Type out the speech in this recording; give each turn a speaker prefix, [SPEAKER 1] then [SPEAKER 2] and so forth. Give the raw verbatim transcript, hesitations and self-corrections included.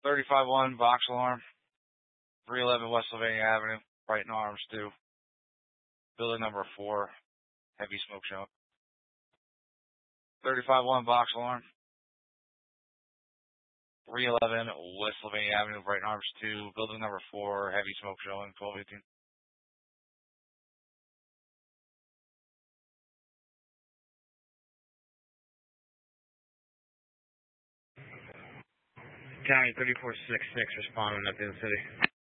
[SPEAKER 1] thirty-five one, box alarm. three eleven West Sylvania Avenue, Brighton Arms two. Building number four, heavy smoke showing. thirty-five one, box alarm. three eleven West Sylvania Avenue, Brighton Arms two. Building number four, heavy smoke showing, twelve eighteen.
[SPEAKER 2] County thirty-four sixty-six responding up in the city.